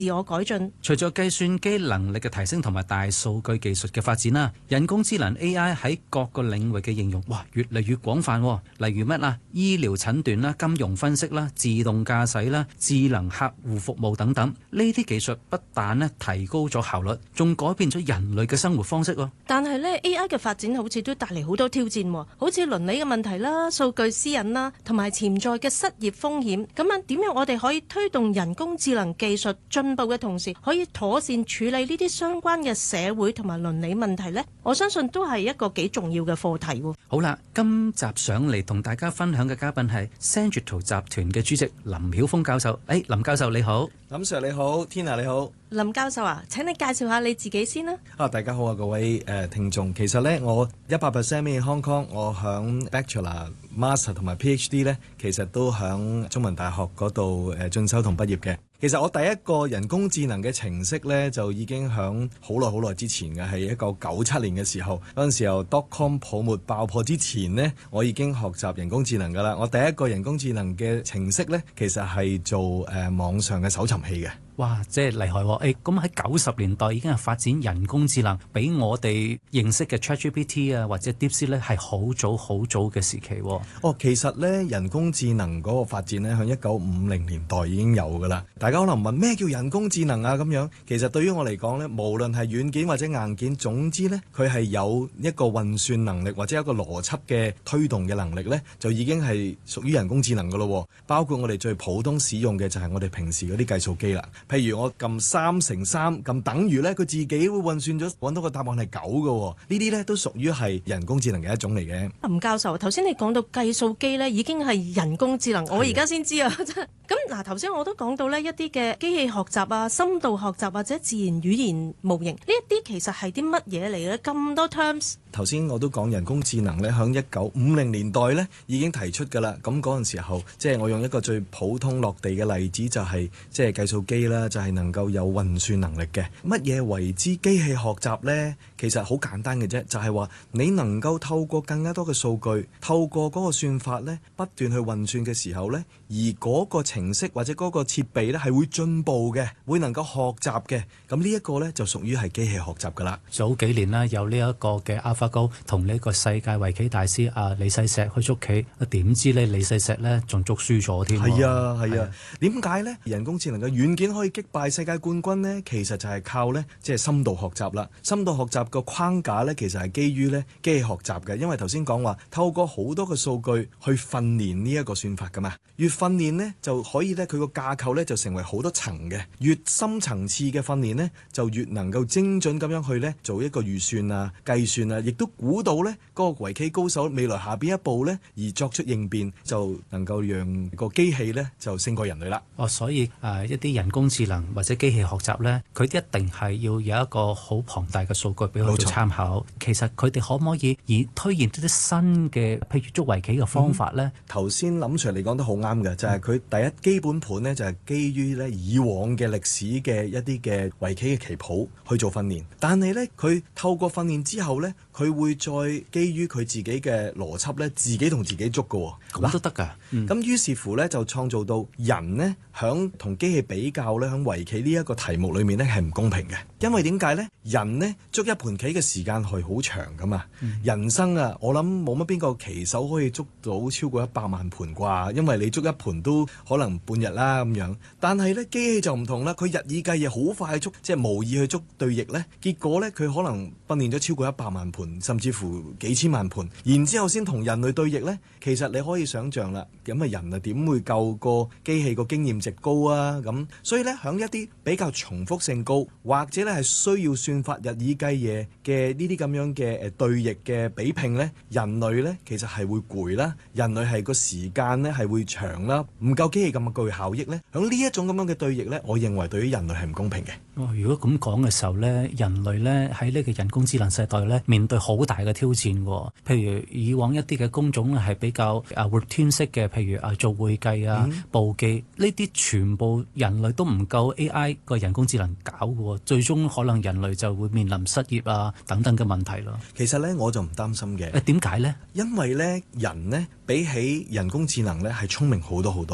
自我改進。 隨著計算機能力嘅提升同埋大數據技術嘅發展啦，人工智能 AI 喺各個領域嘅應用，越嚟越廣泛。例如乜啦，醫療診斷啦、金融分析啦、自動駕駛啦、智能客戶服務等等，呢啲技術不但咧提高咗效率，仲改變咗人類嘅生活方式。 但係咧 AI 嘅發展好似都帶嚟好多挑戰，好似倫理嘅問題啦、數據私隱啦，同埋潛在嘅失業風險。咁樣點樣我哋可以推動人工智能技術進步嘅同時，可以妥善處理呢啲相關嘅社會同埋倫理問題呢？我相信都係一個幾重要嘅課題。 好啦，今集上嚟同大家分享嘅嘉賓係 Centrital 集團嘅主席林曉峰教授。林教授你好。 林 Sir 你好，天啊你好。 林教授啊，請你介紹下你自己先啦。 大家好啊，各位聽眾。其實呢，我100% in Hong Kong， 我響 Bachelor、Master 同埋 PhD 呢，其實都響中文大學嗰度進修同畢業嘅。其實我第一個人工智能嘅程式呢，就已經響好耐之前嘅，係1997年嘅時候。嗰陣時候 .com 泡沫爆破之前呢，我已經學習人工智能㗎啦。我第一個人工智能嘅程式呢，其實係做網上嘅搜尋器嘅。 哇，即係厲害喎！咁喺90年代已經係發展人工智能，比我哋認識嘅 ChatGPT 啊或者 DeepSeek 咧係好早嘅時期。 其實咧人工智能嗰個發展咧，喺1950年代已經有㗎啦。大家可能問咩叫人工智能啊咁樣？其實對於我嚟講咧，無論係軟件或者硬件，總之咧佢係有一個運算能力或者一個邏輯嘅推動嘅能力咧，就已經係屬於人工智能㗎咯。包括我哋最普通使用嘅就係我哋平時嗰啲計數機啦。譬如我撳3乘3咁等於咧，佢自己會運算咗揾到個答案係9嘅。呢啲咧都屬於係人工智能嘅一種嚟嘅。 林教授，頭先你講到計數機咧已經係人工智能，我而家先知啊！咁嗱，頭先我都講到呢一啲嘅機器學習啊、深度學習或者自然語言模型，呢一啲其實係啲乜嘢嚟嘅？咁多 terms。 頭先我都講人工智能咧，響1950年代咧已經提出㗎啦。咁嗰陣時候，即係我用一個最普通落地嘅例子，就係即係計數機啦，就係能夠有運算能力嘅。乜嘢為之機器學習呢？其實好簡單嘅啫，就係話你能夠透過更加多嘅數據，透過嗰個算法咧，不斷去運算嘅時候咧，而嗰個程式或者嗰個設備咧係會進步嘅，會能夠學習嘅。咁呢一個咧就屬於係機器學習㗎啦。 早幾年啦，有呢一個嘅 AlphaGo 同呢個世界圍棋大師李世石去捉棋，點知咧李世石咧仲捉輸咗添。 係啊，點解咧？人工智能嘅軟件可以擊敗世界冠軍呢？其實就係靠咧即係深度學習啦。深度學習個框架咧，其實係基於咧機器學習嘅。因為頭先講話透過好多個數據去訓練呢一個算法㗎嘛，越訓練呢，就可以咧佢個架構咧就成為好多層嘅，越深層次嘅訓練呢，就越能夠精準咁樣去咧做一個預算啊、計算啊，亦都估到咧嗰個圍棋高手未來下邊一步咧而作出應變，就能夠讓個機器咧就勝過人類啦。 所以一啲人工智能或者機器學習咧，佢一定係要有一個好龐大嘅數據俾佢做參考。其實佢哋可唔可以以推現一啲新嘅，譬如捉圍棋嘅方法咧？ 頭先林 Sir 你講得好啱嘅，就係佢第一基本盤咧就係基於咧以往嘅歷史嘅一啲嘅圍棋嘅棋譜去做訓練，但係咧佢透過訓練之後咧，佢會再基於佢自己嘅邏輯咧，自己同自己捉嘅。 咁都得㗎。 咁於是乎咧就創造到人呢，響同機器比較咧，響圍棋呢一個題目裏面咧係唔公平嘅。因為點解咧？人呢，捉一盤棋嘅時間係好長噶嘛。人生啊，我諗冇乜邊個棋手可以捉到超過100萬盤啩，因為你捉一盤都可能半日啦咁樣。但係咧機器就唔同啦，佢日以繼夜好快捉，即係模擬去捉對弈咧。結果咧佢可能訓練咗超過100萬盤，甚至乎幾千萬盤，然之後先同人類對弈咧。其實你可以想像啦，咁啊人啊點會夠個機器個經驗值高啊？咁所以咧響一啲比較重複性高，或者咧係需要算法日以繼夜嘅呢啲咁樣嘅對弈嘅比拼咧，人類咧其實係會攰啦，人類係個時間咧係會長啦，唔夠機器咁具效益咧。響呢一種咁樣嘅對弈咧，我認為對於人類係唔公平嘅。 如果咁講嘅時候咧，人類咧喺呢個人工智能世代咧，面對好大嘅挑戰喎。譬如以往一啲嘅工種係比較routine式嘅，譬如做會計啊、簿記呢啲，全部人類都唔夠 AI 個人工智能搞嘅，最終可能人類就會面臨失業啊等等嘅問題咯。 其實咧我就唔擔心嘅。 點解咧？ 因為咧人呢，比起人工智能咧係聰明好多好多嘅。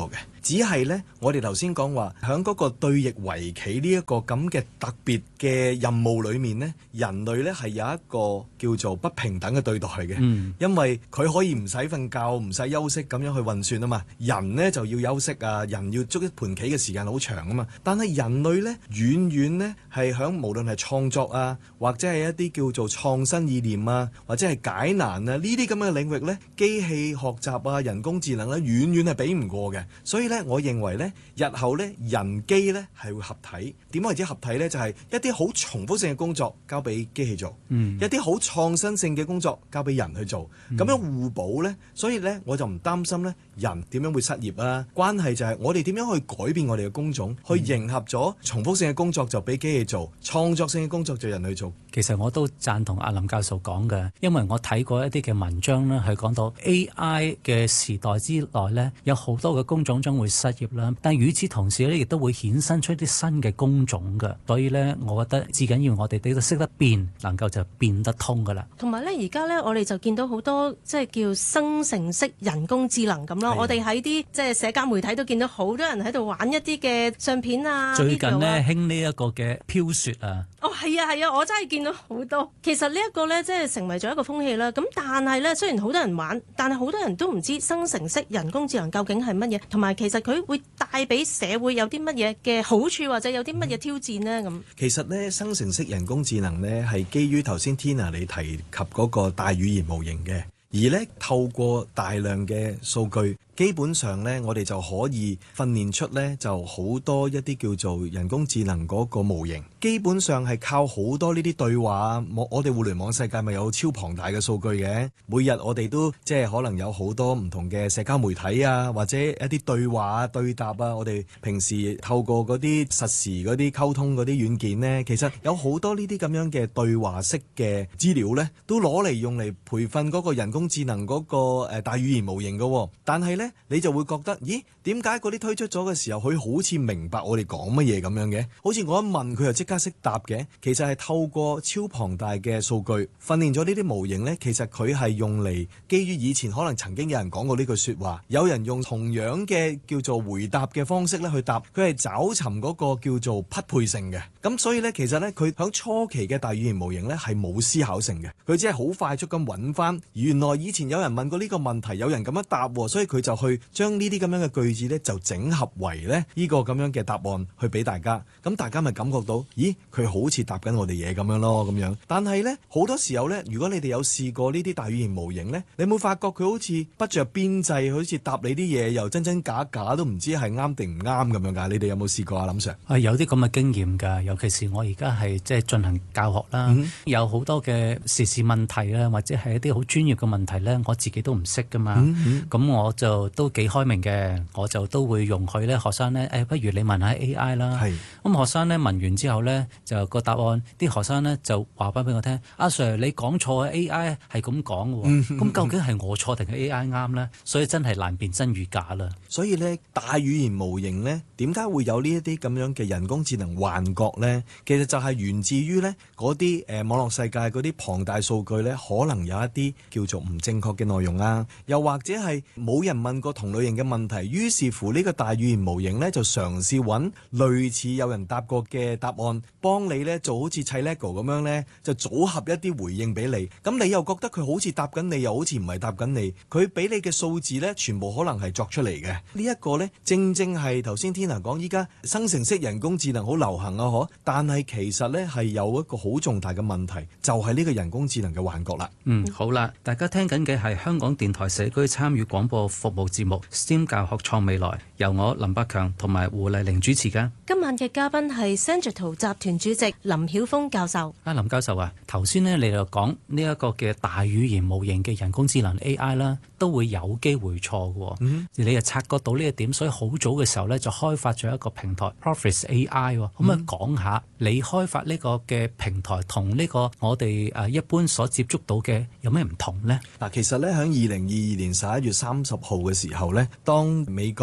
只係呢，我哋頭先講話喺嗰個對弈圍棋呢一個咁嘅特別嘅任務裏面呢，人類呢係有一個叫做不平等嘅對待嘅，因為佢可以唔使瞓覺、唔使休息咁樣去運算啊嘛，人呢就要休息啊，人要捉一盤棋嘅時間好長啊嘛，但係人類呢，遠遠呢係響無論係創作啊，或者係一啲叫做創新意念啊，或者係解難啊呢啲咁嘅領域呢，機器學習啊、人工智能呢，遠遠係比唔過嘅。所以呢，我認為呢，日後呢，人機呢係會合體。點為之合體呢？就係一啲好重複性嘅工作交俾機器做，一啲好創新性嘅工作交俾人去做，咁樣互補呢。所以呢，我就唔擔心呢，人點樣會失業啊。關係就係我哋點樣去改變我哋嘅工種，去迎合咗重複性嘅工作就俾機器做，創作性嘅工作就人去做。 其實我都贊同阿林教授講嘅，因為我睇過一啲嘅文章呢，係講到 AI 嘅時代之內呢，有好多嘅工種將會失業啦。但係與此同時呢，亦都會衍生出啲新嘅工種嘅。所以呢，我覺得至緊要我哋都識得變，能夠就變得通噶啦。 同埋呢，而家呢，我哋就見到好多即係叫生成式人工智能咁咯。我哋喺啲即係社交媒體都見到好多人喺度玩一啲嘅相片啊。 最近呢，興呢一個嘅飄雪啊。 哦，係啊，係啊，我真係見到好多。其實呢一個呢，即係成為咗一個風氣啦。咁但係呢，雖然好多人玩，但係好多人都唔知生成式人工智能究竟係乜嘢，同埋其實佢會帶俾社會有啲乜嘢嘅好處，或者有啲乜嘢挑戰呢？咁其實呢，生成式人工智能呢係基於頭先 Tina 你提及嗰個大語言模型嘅，而呢透過大量嘅數據。基本上呢，我哋就可以訓練出呢就好多一啲叫做人工智能嗰個模型。基本上係靠好多呢啲對話，我哋互聯網世界咪有超龐大嘅數據嘅。每日我哋都即係可能有好多唔同嘅社交媒體啊，或者一啲對話對答啊。我哋平時透過嗰啲實時嗰啲溝通嗰啲軟件呢，其實有好多呢啲咁樣嘅對話式嘅資料呢，都攞嚟用嚟培訓嗰個人工智能嗰個大語言模型嘅。但係呢，你就會覺得，咦？點解嗰啲推出咗嘅時候，佢好似明白我哋講乜嘢咁樣嘅？好似我一問佢就即刻識答嘅。其實係透過超龐大嘅數據訓練咗呢啲模型呢，其實佢係用嚟基於以前可能曾經有人講過呢句説話，有人用同樣嘅叫做回答嘅方式咧去答，佢係找尋嗰個叫做匹配性嘅。咁所以呢，其實呢，佢響初期嘅大語言模型呢係冇思考性嘅，佢只係好快速咁揾翻原來以前有人問過呢個問題，有人咁樣答，所以佢就去將呢啲咁樣嘅句子呢，就整合為呢個咁樣嘅答案去俾大家，咁大家咪感覺到，咦，佢好似答緊我哋嘢咁樣咯，咁樣。但係呢，好多時候呢，如果你哋有試過呢啲大語言模型呢，你會發覺佢好似不着邊際，好似答你啲嘢又真真假假，都唔知係啱定唔啱咁樣㗎。你哋有冇試過啊，林 Sir？ 有啲咁嘅經驗㗎，尤其是我而家係即係進行教學啦，有好多嘅時事問題啦，或者係一啲好專業嘅問題呢，我自己都唔識㗎嘛。咁我就都幾開明嘅，我就都會容許咧學生咧，不如你問下 AI 啦。咁學生咧問完之後咧，就個答案，啲學生咧就話翻俾我聽，阿 Sir 你講錯啊 ，AI 係咁講嘅。咁究竟係我錯定係 AI 啱咧？所以真係難辨真與假啦。 所以咧，大語言模型咧，點解會有呢一啲咁樣嘅人工智能幻覺咧？其實就係源自於咧嗰啲網絡世界嗰啲龐大數據咧，可能有一啲叫做唔正確嘅內容啊，又或者係冇人問過同類型嘅問題，於是乎呢個大語言模型呢，就嘗試揾類似有人答過嘅答案，幫你呢做好似砌 Lego 咁樣呢，就組合一啲回應俾你。咁你又覺得佢好似答緊你，又好似唔係答緊你。佢俾你嘅數字呢，全部可能係作出嚟嘅。呢一個呢，正正係頭先 Tina 講，依家生成式人工智能好流行啊，但係其實呢，係有一個好重大嘅問題，就係呢個人工智能嘅幻覺啦。 好啦，大家聽緊嘅係香港電台社區參與廣播服務節目 STEM 教學創未來，由我林百強同埋胡麗玲主持㗎。 今晚嘅嘉賓係 Sagital 集團主席林曉峰教授。 林教授啊，頭先呢你就講呢一個嘅大語言模型嘅人工智能 AI 啦，都會有機會錯嘅。你又察覺到呢一點，所以好早嘅時候呢，就開發咗一個平台 Profis AI。可唔可以講下你開發呢個嘅平台同呢個我哋一般所接觸到嘅有咩唔同呢？ 嗱，其實呢，喺2022年11月30號嘅時候呢，當美國有一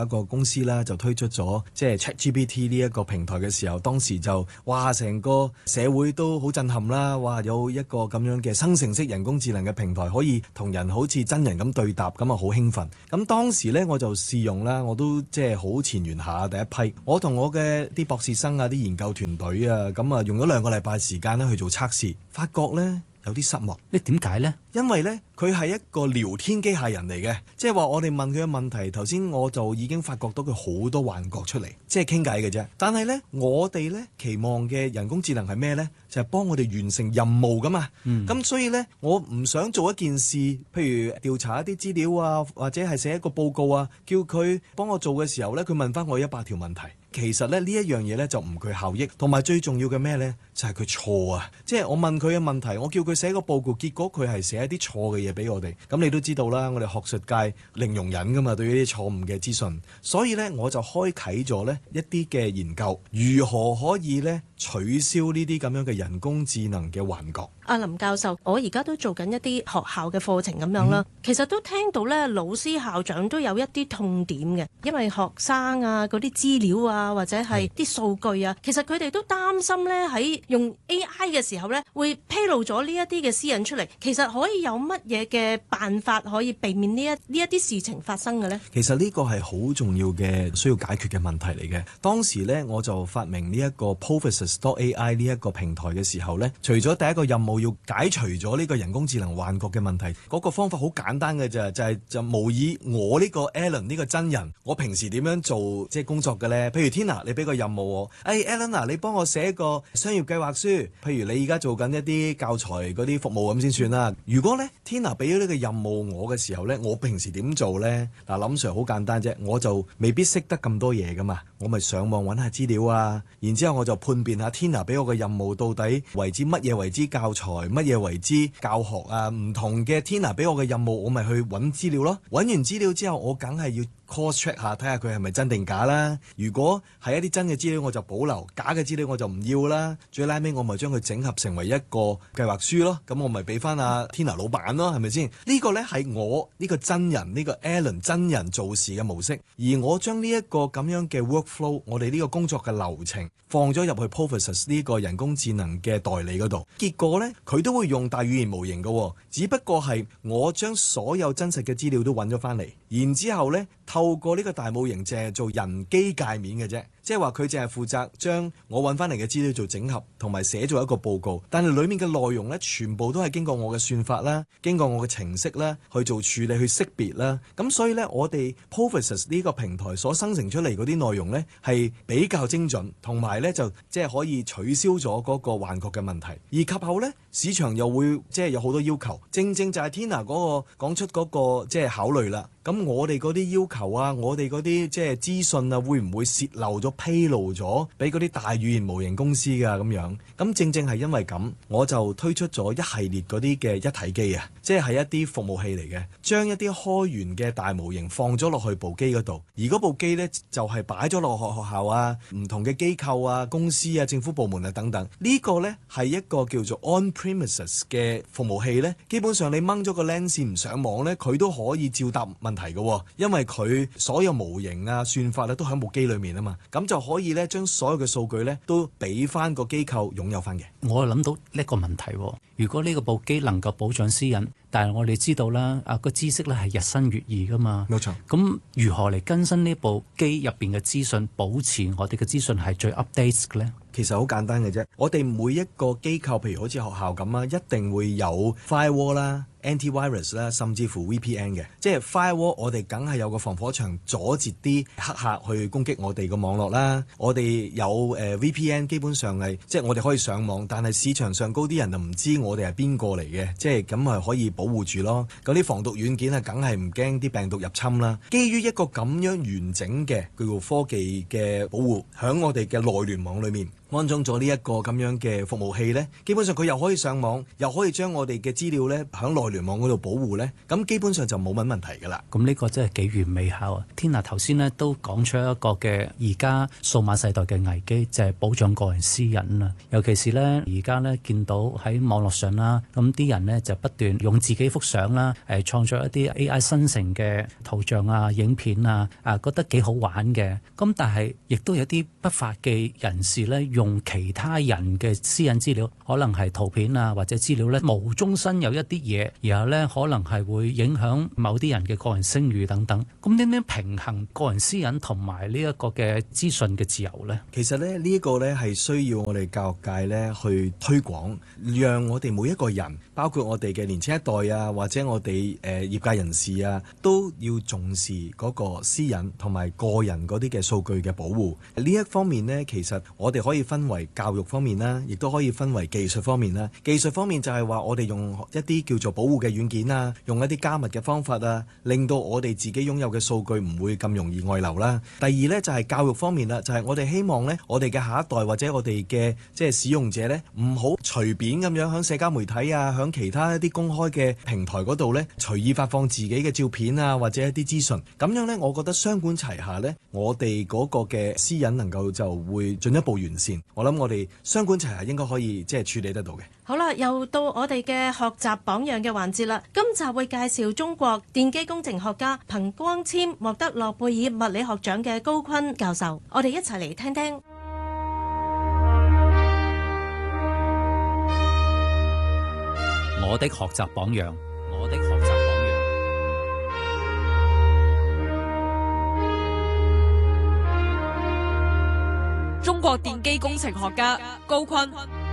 一個公司啦，就推出咗即係 ChatGPT 呢一個平台嘅時候，當時就哇成個社會都好震撼啦！哇，有一個咁樣嘅生成式人工智能嘅平台可以同人好似真人咁對答，咁啊好興奮。咁當時呢，我就試用啦，我都即係好前沿下第一批。我同我嘅啲博士生啊、啲研究團隊啊，咁啊用咗2個禮拜時間咧去做測試，發覺呢有啲失望。 你點解呢？ 因為呢，佢係一個聊天機械人嚟嘅，即係話我哋問佢嘅問題，頭先我就已經發覺到佢好多幻覺出嚟，即係傾偈嘅啫。但係呢，我哋呢期望嘅人工智能係咩呢？就係幫我哋完成任務㗎嘛。咁所以呢，我唔想做一件事，譬如調查一啲資料啊，或者係寫一個報告啊，叫佢幫我做嘅時候呢，佢問翻我100條問題。其實咧呢一樣嘢咧就唔具效益，同埋最重要嘅咩呢？就係佢錯啊！即係我問佢嘅問題，我叫佢寫個報告，結果佢係寫一啲錯嘅嘢俾我哋。咁你都知道啦，我哋學術界零容忍噶嘛，對於啲錯誤嘅資訊。所以呢，我就開啓咗呢一啲嘅研究，如何可以呢取消呢啲咁樣嘅人工智能嘅幻覺。 阿林教授，我而家都做緊一啲學校嘅課程咁樣啦，其實都聽到咧，老師校長都有一啲痛點嘅，因為學生啊嗰啲資料啊或者係啲數據啊，其實佢哋都擔心咧喺用 AI 嘅時候咧會披露咗呢一啲嘅私隱出嚟。其實可以有乜嘢嘅辦法可以避免呢一啲事情發生嘅呢？ 其實呢個係好重要嘅需要解決嘅問題嚟嘅。當時呢，我就發明呢一個 Professors.ai 呢一個平台嘅時候呢，除咗第一個任務要解除咗呢個人工智能幻覺嘅問題，嗰個方法好簡單嘅啫，就模擬我呢個 Alan 呢個真人，我平時點樣做即係工作嘅呢？譬如 Tina，你俾個任務我，Alan 啊，你幫我寫個商業計劃書。譬如你而家做緊一啲教材嗰啲服務咁先算啦。如果呢 Tina 俾咗呢個任務我嘅時候呢，我平時點做呢？嗱，林 Sir 好簡單啫，我就未必識得咁多嘢噶嘛，我咪上網揾下資料啊，然之後我就判別下 Tina 俾我嘅任務到底為之乜嘢為之教材，乜嘢為之教學啊，唔同嘅 Tina 俾我嘅任務，我咪去揾資料咯。揾完資料之後，我梗係要cross check 下，睇下佢係咪真定假啦。如果係一啲真嘅資料，我就保留；假嘅資料我就唔要啦。最拉尾我咪將佢整合成為一個計劃書咯。咁我咪俾翻阿 Tina 老闆咯，係咪先？呢個呢係我呢個真人呢個 Alan 真人做事嘅模式，而我將呢一個咁樣嘅 workflow， 我哋呢個工作嘅流程放咗入去 Professors 呢個人工智能嘅代理嗰度。結果呢，佢都會用大語言模型嘅，只不過係我將所有真實嘅資料都揾咗翻嚟，然之後呢，透過呢個大模型淨係做人機界面嘅啫，即係話佢淨係負責將我揾翻嚟嘅資料做整合，同埋寫做一個報告。但係裡面嘅內容呢，全部都係經過我嘅算法啦，經過我嘅程式啦，去做處理、去識別啦。咁所以呢，我哋 Professors 呢個平台所生成出嚟嗰啲內容呢，係比較精準，同埋呢就即係可以取消咗嗰個幻覺嘅問題。而及後呢，市場又會即係有好多要求，正正就係 Tina 嗰個講出嗰個即係考慮啦。咁我哋嗰啲要求啊，我哋嗰啲即係資訊啊，會唔會洩漏咗、披露咗俾嗰啲大語言模型公司㗎咁樣？咁正正係因為咁，我就推出咗一系列嗰啲嘅一體機啊，即係一啲服務器嚟嘅，將一啲開源嘅大模型放咗落去部機嗰度，而嗰部機呢，就係擺咗落學校啊、唔同嘅機構啊、公司啊、政府部門啊等等。呢個呢，係一個叫做 on-premises 嘅服務器呢，基本上你掹咗個 LAN 線唔上網呢，佢都可以照答問題嘅，因為佢所有模型啊、算法咧都喺部機裏面啊嘛，咁就可以咧將所有嘅數據咧都俾翻個機構擁有翻嘅。 我諗到呢個問題，如果呢個部機能夠保障私隱，但係我哋知道啦，個知識咧係日新月異噶嘛， 冇錯。咁如何嚟更新呢部機入邊嘅資訊，保持我哋嘅資訊係最 update 嘅咧？ 其實好簡單嘅啫，我哋每一個機構，譬如好似學校咁啊，一定會有 firewall 啦、antivirus 啦，甚至乎 VPN 嘅。即係 firewall，我哋梗係有個防火牆阻截啲黑客去攻擊我哋個網絡啦。我哋有VPN，基本上係即係我哋可以上網，但係市場上高啲人就唔知我哋係邊個嚟嘅，即係咁係可以保護住咯。咁啲防毒軟件啊，梗係唔驚啲病毒入侵啦。基於一個咁樣完整嘅叫做科技嘅保護，喺我哋嘅內聯網裏面安裝咗呢一個咁樣嘅服務器呢，基本上佢又可以上網，又可以將我哋嘅資料呢喺內聯網嗰度保護呢，咁基本上就冇乜問題㗎啦。 咁呢個真係幾完美下啊！Tina頭先呢都講出一個嘅而家數碼世代嘅危機，就係保障個人私隱啦。尤其是呢，而家呢見到喺網絡上啦，咁啲人呢就不斷用自己幅相啦，創作一啲 AI 生成嘅圖像啊、影片啊，覺得幾好玩嘅。咁但係亦都有啲不法嘅人士呢，用其他人嘅私隱資料，可能係圖片啊或者資料呢，無中生有一啲嘢，然後呢可能係會影響某啲人嘅個人聲譽等等。咁點樣平衡個人私隱同埋呢一個嘅資訊嘅自由呢？ 其實呢，呢一個呢係需要我哋教育界呢去推廣，讓我哋每一個人，包括我哋嘅年輕一代啊，或者我哋業界人士啊，都要重視嗰個私隱同埋個人嗰啲嘅數據嘅保護。呢一方面呢，其實我哋可以分為教育方面啦，亦都可以分為技術方面啦。技術方面就係話我哋用一啲叫做保護嘅軟件啊，用一啲加密嘅方法啊，令到我哋自己擁有嘅數據唔會咁容易外流啦。第二呢，就係教育方面啦，就係我哋希望呢，我哋嘅下一代或者我哋嘅即係使用者呢，唔好隨便咁樣響社交媒體啊，響其他一啲公開嘅平台嗰度呢，隨意發放自己嘅照片啊，或者一啲資訊。咁樣呢，我覺得雙管齊下呢，我哋嗰個嘅私隱能夠就會進一步完善。我諗我哋雙管齊下應該可以即係處理得到嘅。 好啦，又到我哋嘅學習榜樣嘅環節啦。今集會介紹中國電機工程學家憑光纖獲得諾貝爾物理學獎嘅高錕教授。我哋一齊嚟聽聽。 我的學習榜樣，我的學習榜樣。中國電機工程學家高錕。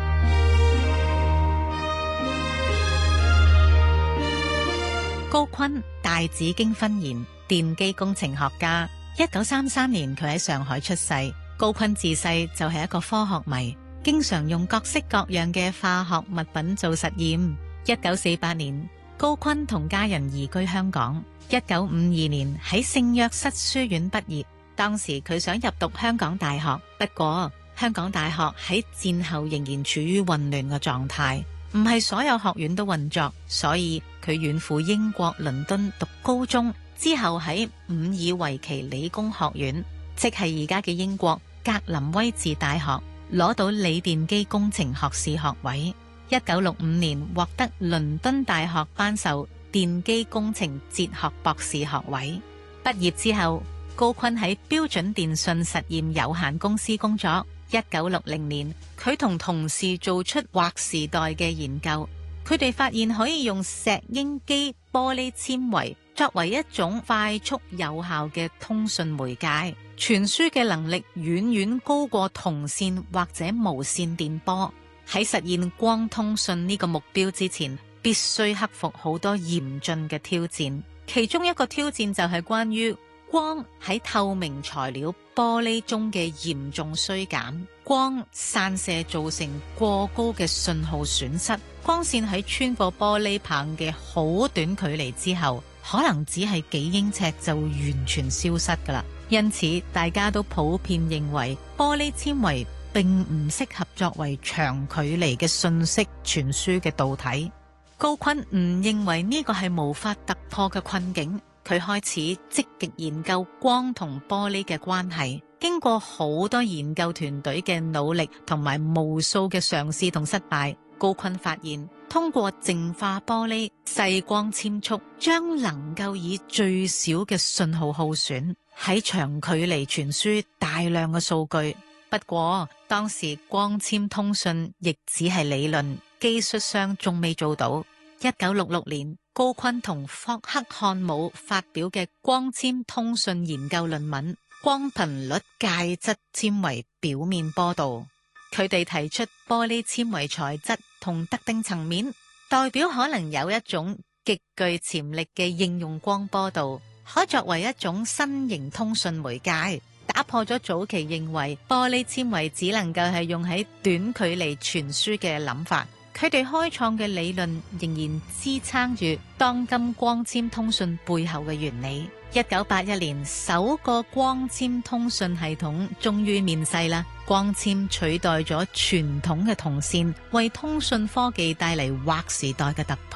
高錕大紫荊分研，電機工程學家。1933年佢喺上海出世。高錕自細就係一個科學迷，經常用各式各樣嘅化學物品做實驗。1948年，高錕同家人移居香港。1952年喺聖約瑟書院畢業。當時佢想入讀香港大學，不過香港大學喺戰後仍然處於混亂嘅狀態，唔係所有學院都運作，所以佢遠赴英國倫敦讀高中，之後喺伍爾維奇理工學院，即係而家嘅英國格林威治大學，攞到鋰電機工程學士學位。1965年獲得倫敦大學頒授電機工程哲學博士學位。畢業之後，高錕喺標準電信實驗有限公司工作。1960年，佢同同事做出劃時代嘅研究，佢哋發現可以用石英基玻璃纖維作為一種快速有效嘅通訊媒介，傳輸嘅能力遠遠高過銅線或者無線電波。喺實現光通訊呢個目標之前，必須克服好多嚴峻嘅挑戰。其中一個挑戰就係關於光喺透明材料玻璃中嘅嚴重衰減，光散射造成過高嘅信號損失，光線喺穿過玻璃棒嘅好短距離之後，可能只係幾英尺就完全消失㗎喇。因此，大家都普遍認為玻璃纖維並唔適合作為長距離嘅信息傳輸嘅導體。高錕唔認為呢個係無法突破嘅困境，佢開始積極研究光同玻璃嘅關係。經過好多研究團隊嘅努力同埋無數嘅嘗試同失敗，高錕發現通過淨化玻璃細光纖束，將能夠以最少嘅信號耗損喺長距離傳輸大量嘅數據。不過當時光纖通訊亦只係理論，技術上仲未做到。1966年，高錕同霍克漢姆發表嘅光纖通訊研究論文《光頻率介質纖維表面波導》，佢哋提出玻璃纖維材質同特定層面代表可能有一種極具潛力嘅應用光波導，可作為一種新型通訊媒介，打破咗早期認為玻璃纖維只能夠係用喺短距離傳輸嘅諗法。佢哋開創嘅理論仍然支撐住當今光纖通訊背後嘅原理。1981年，首個光纖通訊系統終於面世啦。光纖取代咗傳統嘅銅線，為通訊科技帶嚟劃時代嘅突破。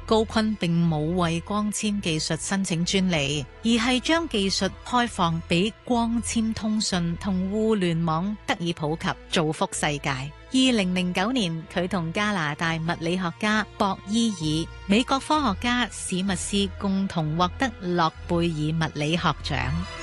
高錕並冇為光纖技術申請專利，而係將技術開放俾光纖通訊同互聯網得以普及，造福世界。2009年，佢同加拿大物理學家博伊爾、美國科學家史密斯共同獲得諾貝爾物理學獎。